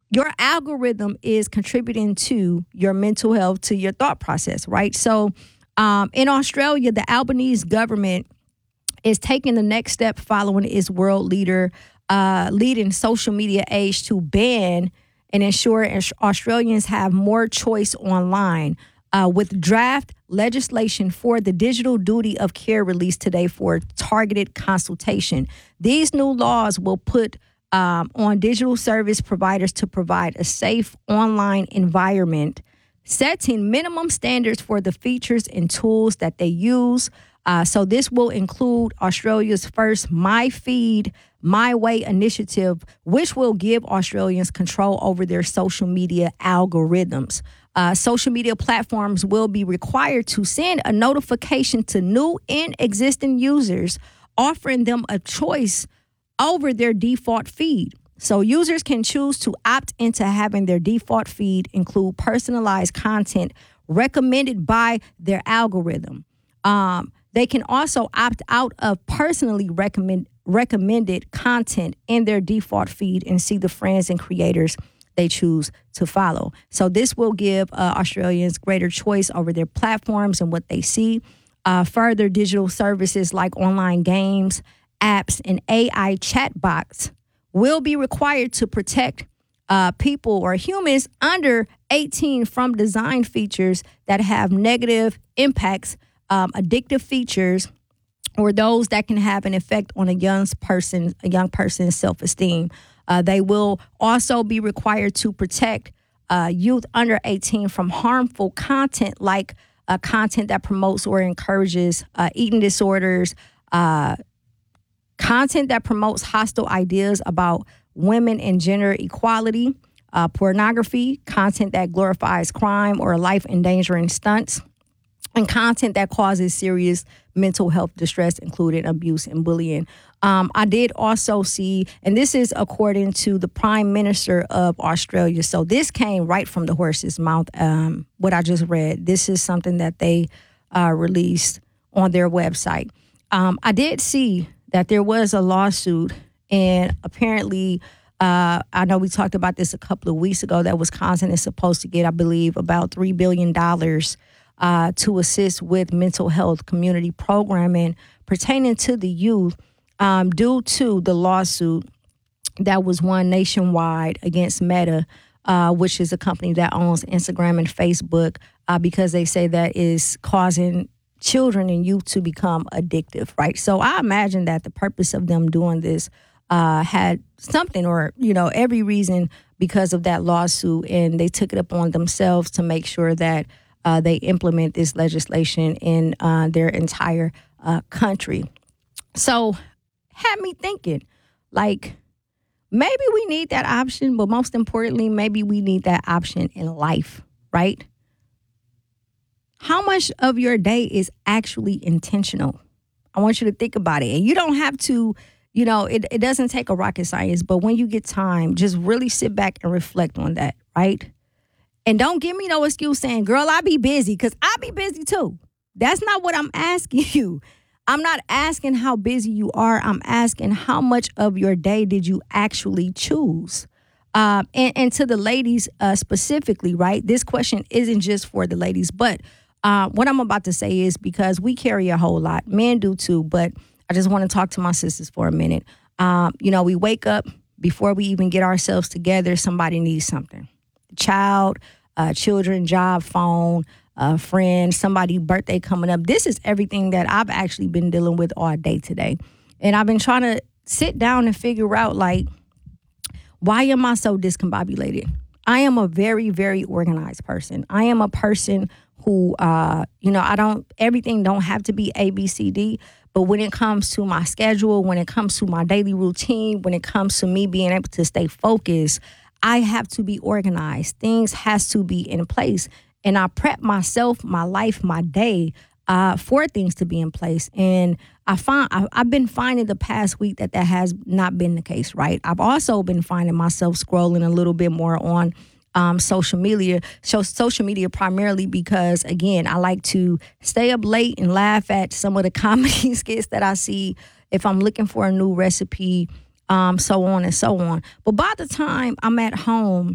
your algorithm is contributing to your mental health, to your thought process, right? So in Australia, the Albanese government is taking the next step following its world leading social media age to ban and ensure Australians have more choice online. With draft legislation for the digital duty of care released today for targeted consultation. These new laws will put on digital service providers to provide a safe online environment, setting minimum standards for the features and tools that they use. So this will include Australia's first My Feed, My Way initiative, which will give Australians control over their social media algorithms. Social media platforms will be required to send a notification to new and existing users, offering them a choice over their default feed. So users can choose to opt into having their default feed include personalized content recommended by their algorithm. They can also opt out of personally recommended content in their default feed and see the friends and creators they choose to follow. So this will give Australians greater choice over their platforms and what they see. Further, digital services like online games, apps, and AI chatbots will be required to protect people or humans under 18 from design features that have negative impacts, addictive features, or those that can have an effect on a young person's self-esteem. They will also be required to protect youth under 18 from harmful content like content that promotes or encourages eating disorders, content that promotes hostile ideas about women and gender equality, pornography, content that glorifies crime or life-endangering stunts, and content that causes serious mental health distress, including abuse and bullying. I did also see, and this is according to the Prime Minister of Australia, so this came right from the horse's mouth, what I just read. This is something that they released on their website. I did see that there was a lawsuit, and apparently, I know we talked about this a couple of weeks ago, that Wisconsin is supposed to get, I believe, about $3 billion to assist with mental health community programming pertaining to the youth due to the lawsuit that was won nationwide against Meta, which is a company that owns Instagram and Facebook, because they say that is causing children and youth to become addictive, right? So I imagine that the purpose of them doing this had something or, every reason because of that lawsuit, and they took it upon themselves to make sure that they implement this legislation in their entire country. So had me thinking, like, maybe we need that option, but most importantly, maybe we need that option in life, right? How much of your day is actually intentional? I want you to think about it. And you don't have to, it doesn't take a rocket science, but when you get time, just really sit back and reflect on that, right? And don't give me no excuse saying, girl, I be busy, because I be busy too. That's not what I'm asking you. I'm not asking how busy you are. I'm asking how much of your day did you actually choose? And to the ladies specifically, right? This question isn't just for the ladies, but what I'm about to say is because we carry a whole lot. Men do too, but I just want to talk to my sisters for a minute. We wake up before we even get ourselves together. Somebody needs something. Child, children, job, phone, friend, somebody birthday coming up. This is everything that I've actually been dealing with all day today. And I've been trying to sit down and figure out, like, why am I so discombobulated? I am a very, very organized person. I am a person who, everything don't have to be A, B, C, D. But when it comes to my schedule, when it comes to my daily routine, when it comes to me being able to stay focused, I have to be organized. Things has to be in place. And I prep myself, my life, my day for things to be in place. And I've been finding the past week that has not been the case, right? I've also been finding myself scrolling a little bit more on social media. So social media primarily because, again, I like to stay up late and laugh at some of the comedy skits that I see if I'm looking for a new recipe, so on and so on. But by the time I'm at home,